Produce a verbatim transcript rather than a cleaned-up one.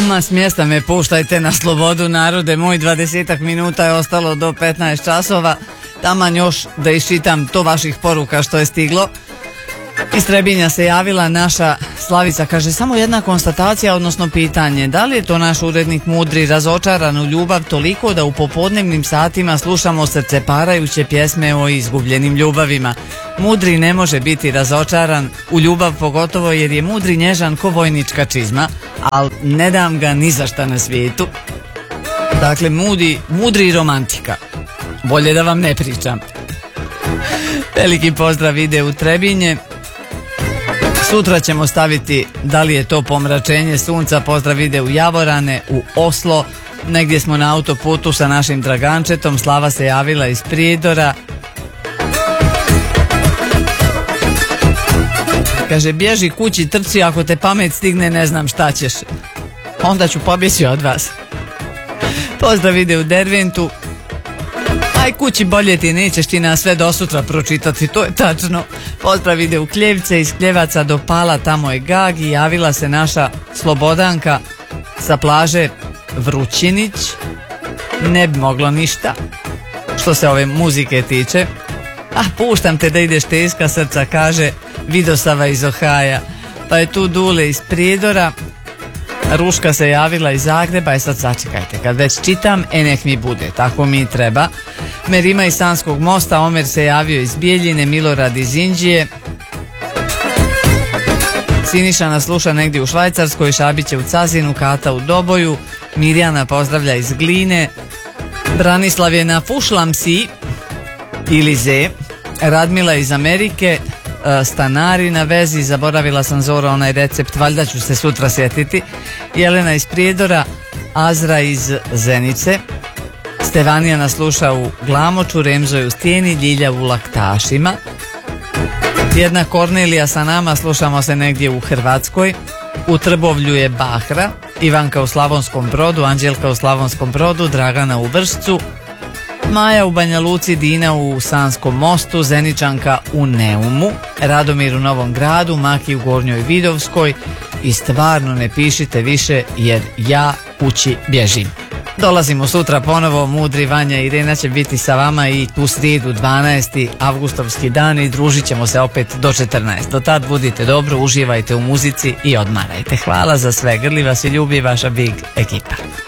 Ama s mjesta me puštajte na slobodu, narode moj. Dvadesetak minuta je ostalo do petnaest časova. Taman još da iščitam to vaših poruka što je stiglo. Iz Trebinja se javila naša Slavica, kaže samo jedna konstatacija, odnosno pitanje: da li je to naš urednik Mudri razočaran u ljubav toliko da u popodnevnim satima slušamo srceparajuće pjesme o izgubljenim ljubavima? Mudri ne može biti razočaran u ljubav, pogotovo jer je Mudri nježan ko vojnička čizma, ali ne dam ga ni za šta na svijetu. Dakle, mudi, Mudri romantika. Bolje da vam ne pričam. Veliki pozdrav ide u Trebinje. Sutra ćemo staviti da li je to pomračenje sunca. Pozdrav ide u Javorane, u Oslo. Negdje smo na autoputu sa našim Dragančetom. Slava se javila iz Prijedora. Kaže, bježi kući, trči, ako te pamet stigne ne znam šta ćeš. Onda ću pobjeći od vas. Pozdrav ide u Derventu. Aj kući, bolje ti, nećeš ti nas sve do sutra pročitati, to je tačno. Pozdrav ide u Kljevice, iz Kljevaca do Pala, tamo je Gagi. Javila se naša Slobodanka sa plaže Vrućinić. Ne bi moglo ništa što se ove muzike tiče. Ah, puštam te da ideš teška srca, kaže Vidosava iz Ohaja. Pa je tu Dule iz Prijedora. Ruška se javila iz Zagreba. I sad sačekajte, kad već čitam, e nek mi bude, tako mi treba. Merima iz Sanskog mosta. Omer se javio iz Bijeljine. Milorad iz Inđije. Siniša nas sluša negdje u Švajcarskoj. Šabić je u Cazinu, Kata u Doboju. Mirjana pozdravlja iz Gline. Branislav je na Fušlamsi ili Z. Radmila iz Amerike. Stanari na vezi, zaboravila sam Zora onaj recept, valjda ću se sutra sjetiti. Jelena iz Prijedora. Azra iz Zenice. Stevanija nas sluša u Glamoču. Remzo je u Stijeni. Ljilja u Laktašima. Jedna Kornelija sa nama, slušamo se negdje u Hrvatskoj. U Trbovlju je Bahra. Ivanka u Slavonskom Brodu. Anđelka u Slavonskom Brodu. Dragana u Vršcu. Maja u Banja Luci. Dina u Sanskom mostu. Zeničanka u Neumu. Radomir u Novom Gradu. Maki u Gornjoj Vidovskoj. I stvarno ne pišite više jer ja kući bježim. Dolazimo sutra ponovo. Mudri, Vanja i Irena će biti sa vama i tu srijedu dvanaesti avgustovski dan i družit ćemo se opet do četrnaest. Do tad budite dobro, uživajte u muzici i odmarajte. Hvala za sve. Grli vas i ljubi vaša Big ekipa.